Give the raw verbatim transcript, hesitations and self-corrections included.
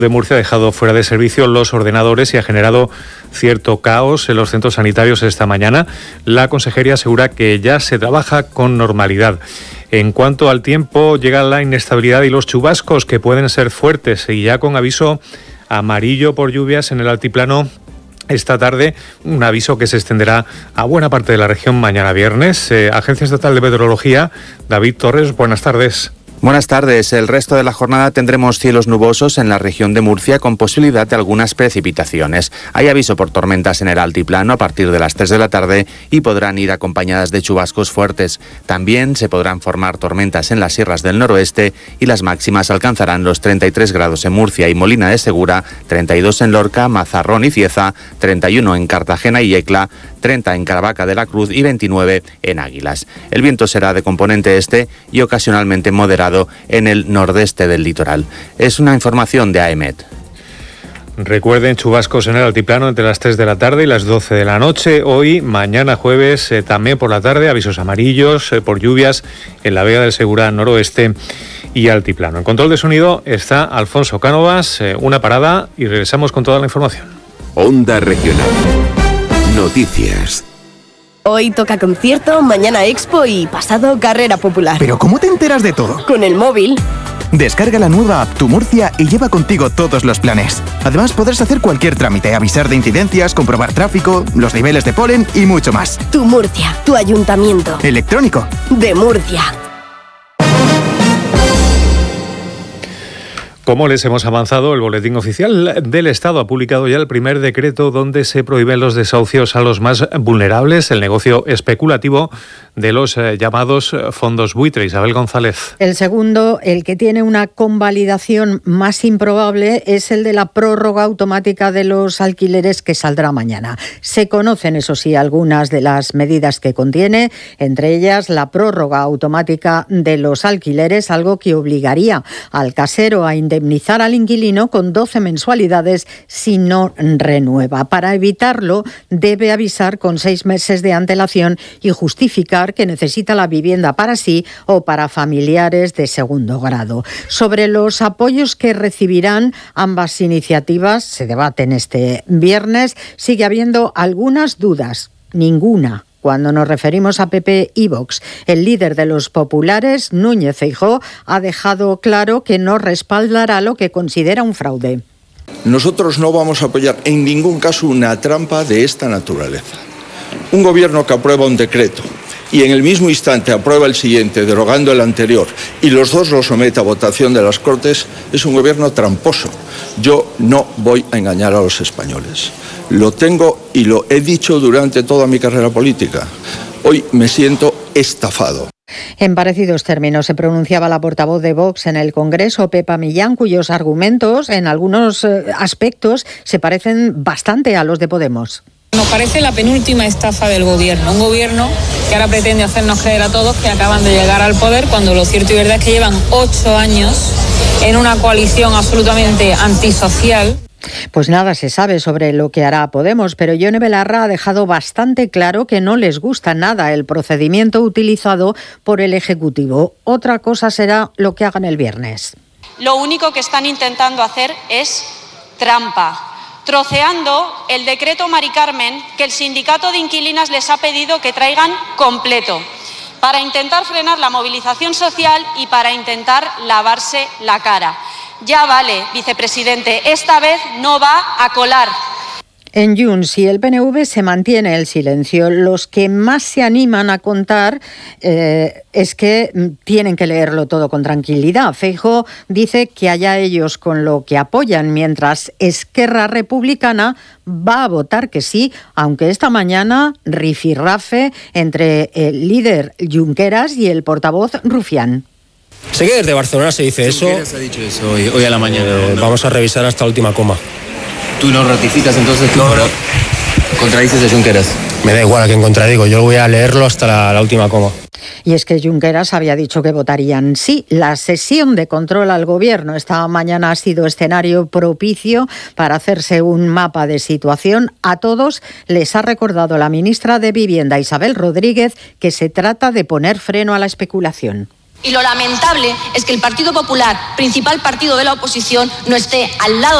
de Murcia ha dejado fuera de servicio los ordenadores y ha generado cierto caos en los centros sanitarios esta mañana. La consejería asegura que ya se trabaja con normalidad. En cuanto al tiempo, llega la inestabilidad y los chubascos, que pueden ser fuertes, y ya con aviso amarillo por lluvias en el altiplano esta tarde, un aviso que se extenderá a buena parte de la región mañana viernes. Eh, Agencia Estatal de Meteorología, David Torres, buenas tardes. Buenas tardes. El resto de la jornada tendremos cielos nubosos en la región de Murcia con posibilidad de algunas precipitaciones. Hay aviso por tormentas en el altiplano a partir de las tres de la tarde y podrán ir acompañadas de chubascos fuertes. También se podrán formar tormentas en las sierras del noroeste y las máximas alcanzarán los treinta y tres grados en Murcia y Molina de Segura, treinta y dos en Lorca, Mazarrón y Cieza, treinta y uno en Cartagena y Yecla, treinta en Caravaca de la Cruz y veintinueve en Águilas. El viento será de componente este y ocasionalmente moderado en el nordeste del litoral. Es una información de A E M E T. Recuerden, chubascos en el altiplano entre las tres de la tarde y las doce de la noche. Hoy, mañana jueves, eh, también por la tarde, avisos amarillos eh, por lluvias en la Vega del Segura noroeste y altiplano. En control de sonido está Alfonso Cánovas. Eh, una parada y regresamos con toda la información. Onda Regional. Noticias. Hoy toca concierto, mañana expo y pasado carrera popular. ¿Pero cómo te enteras de todo? Con el móvil. Descarga la nueva app Tu Murcia y lleva contigo todos los planes. Además podrás hacer cualquier trámite, avisar de incidencias, comprobar tráfico, los niveles de polen y mucho más. Tu Murcia, tu ayuntamiento. Electrónico. De Murcia. Como les hemos avanzado, el Boletín Oficial del Estado ha publicado ya el primer decreto donde se prohíben los desahucios a los más vulnerables, el negocio especulativo de los eh, llamados fondos buitre. Isabel González. El segundo, el que tiene una convalidación más improbable, es el de la prórroga automática de los alquileres que saldrá mañana. Se conocen, eso sí, algunas de las medidas que contiene, entre ellas la prórroga automática de los alquileres, algo que obligaría al casero a indemnizar al inquilino con doce mensualidades si no renueva. Para evitarlo, debe avisar con seis meses de antelación y justificar que necesita la vivienda para sí o para familiares de segundo grado. Sobre los apoyos que recibirán ambas iniciativas, se debaten este viernes, sigue habiendo algunas dudas. Ninguna. Cuando nos referimos a P P y Vox, el líder de los populares, Núñez Feijóo, ha dejado claro que no respaldará lo que considera un fraude. Nosotros no vamos a apoyar en ningún caso una trampa de esta naturaleza. Un gobierno que aprueba un decreto y en el mismo instante aprueba el siguiente, derogando el anterior, y los dos lo somete a votación de las Cortes, es un gobierno tramposo. Yo no voy a engañar a los españoles. Lo tengo y lo he dicho durante toda mi carrera política. Hoy me siento estafado. En parecidos términos se pronunciaba la portavoz de Vox en el Congreso, Pepa Millán, cuyos argumentos en algunos aspectos se parecen bastante a los de Podemos. Nos parece la penúltima estafa del gobierno, un gobierno que ahora pretende hacernos creer a todos que acaban de llegar al poder, cuando lo cierto y verdad es que llevan ocho años en una coalición absolutamente antisocial. Pues nada se sabe sobre lo que hará Podemos, pero Yone Belarra ha dejado bastante claro que no les gusta nada el procedimiento utilizado por el Ejecutivo. Otra cosa será lo que hagan el viernes. Lo único que están intentando hacer es trampa, troceando el decreto Mari Carmen que el sindicato de inquilinas les ha pedido que traigan completo, para intentar frenar la movilización social y para intentar lavarse la cara. Ya vale, vicepresidente, esta vez no va a colar. En Junts y el P N V se mantiene el silencio. Los que más se animan a contar eh, es que tienen que leerlo todo con tranquilidad. Feijóo dice que allá ellos con lo que apoyan, mientras Esquerra Republicana va a votar que sí, aunque esta mañana rifirrafe entre el líder Junqueras y el portavoz Rufián. Sé que desde Barcelona se dice eso. Junqueras ha dicho eso hoy, hoy a la mañana. Eh, no. Vamos a revisar hasta la última coma. ¿Tú no ratificas entonces? No, no. ¿Contradices a Junqueras? Me da igual a quién contradigo, yo voy a leerlo hasta la, la última coma. Y es que Junqueras había dicho que votarían sí. La sesión de control al gobierno esta mañana ha sido escenario propicio para hacerse un mapa de situación. A todos les ha recordado la ministra de Vivienda, Isabel Rodríguez, que se trata de poner freno a la especulación. Y lo lamentable es que el Partido Popular, principal partido de la oposición, no esté al lado